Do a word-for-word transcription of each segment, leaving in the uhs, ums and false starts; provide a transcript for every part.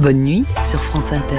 Bonne nuit sur France Inter.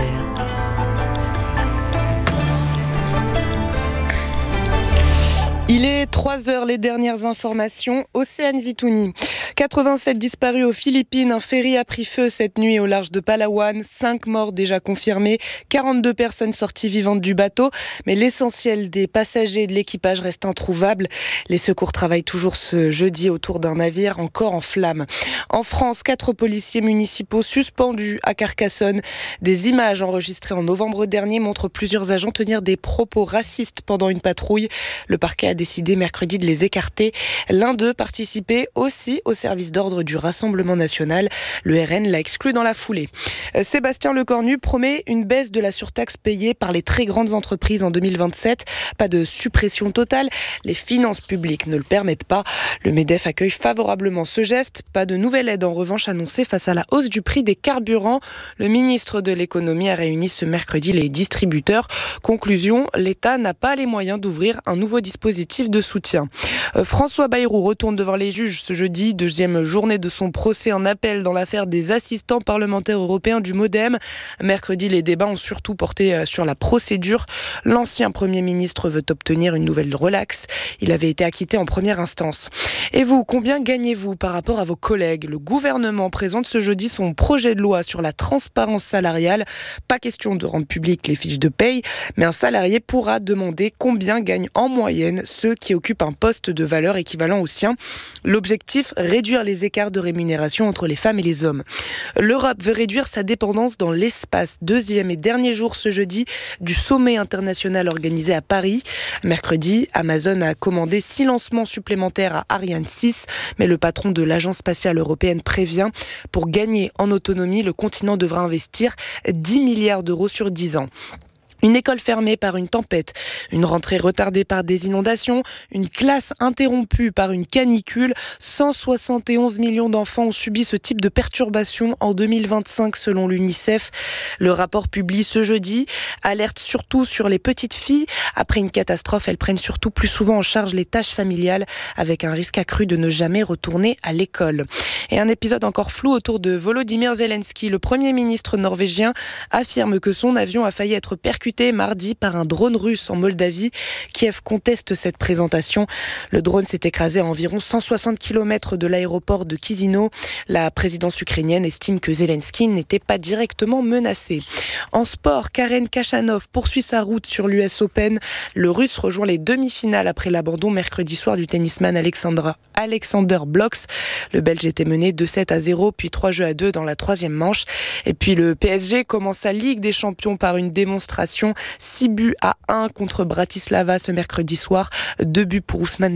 Il est trois heures, les dernières informations. Océane Zitouni. quatre-vingt-sept disparus aux Philippines. Un ferry a pris feu cette nuit au large de Palawan. cinq morts déjà confirmés. quarante-deux personnes sorties vivantes du bateau. Mais l'essentiel des passagers et de l'équipage reste introuvable. Les secours travaillent toujours ce jeudi autour d'un navire encore en flammes. En France, quatre policiers municipaux suspendus à Carcassonne. Des images enregistrées en novembre dernier montrent plusieurs agents tenir des propos racistes pendant une patrouille. Le parquet a décidé mercredi de les écarter. L'un d'eux participait aussi au service d'ordre du Rassemblement national. Le R N l'a exclu dans la foulée. Sébastien Lecornu promet une baisse de la surtaxe payée par les très grandes entreprises en deux mille vingt-sept. Pas de suppression totale, les finances publiques ne le permettent pas. Le MEDEF accueille favorablement ce geste. Pas de nouvelle aide en revanche annoncée face à la hausse du prix des carburants. Le ministre de l'économie a réuni ce mercredi les distributeurs. Conclusion, l'État n'a pas les moyens d'ouvrir un nouveau dispositif de soutien. Euh, François Bayrou retourne devant les juges ce jeudi, deuxième journée de son procès en appel dans l'affaire des assistants parlementaires européens du MoDem. Mercredi, les débats ont surtout porté sur la procédure. L'ancien Premier ministre veut obtenir une nouvelle relaxe. Il avait été acquitté en première instance. Et vous, combien gagnez-vous par rapport à vos collègues ? Le gouvernement présente ce jeudi son projet de loi sur la transparence salariale. Pas question de rendre publiques les fiches de paye, mais un salarié pourra demander combien gagnent en moyenne ceux qui occupent un poste de valeur équivalent au sien. L'objectif, réduire les écarts de rémunération entre les femmes et les hommes. L'Europe veut réduire sa dépendance dans l'espace. Deuxième et dernier jour ce jeudi du sommet international organisé à Paris. Mercredi, Amazon a commandé six lancements supplémentaires à Ariane six, mais le patron de l'Agence spatiale européenne prévient, pour gagner en autonomie, le continent devra investir dix milliards d'euros sur dix ans. Une école fermée par une tempête, une rentrée retardée par des inondations, une classe interrompue par une canicule. cent soixante et onze millions d'enfants ont subi ce type de perturbation en deux mille vingt-cinq selon l'UNICEF. Le rapport publié ce jeudi alerte surtout sur les petites filles. Après une catastrophe, elles prennent surtout plus souvent en charge les tâches familiales avec un risque accru de ne jamais retourner à l'école. Et un épisode encore flou autour de Volodymyr Zelensky. Le Premier ministre norvégien affirme que son avion a failli être percuté mardi par un drone russe en Moldavie. Kiev conteste cette présentation. Le drone s'est écrasé à environ cent soixante kilomètres de l'aéroport de Chisinau. La présidence ukrainienne estime que Zelensky n'était pas directement menacé. En sport, Karen Khachanov poursuit sa route sur l'U S Open. Le Russe rejoint les demi-finales après l'abandon mercredi soir du tennisman Alexandra, Alexander Blocks. Le Belge était mené deux sept à zéro, puis trois jeux à deux dans la troisième manche. Et puis le P S G commence sa Ligue des Champions par une démonstration. six buts à un contre Bratislava ce mercredi soir. deux buts pour Ousmane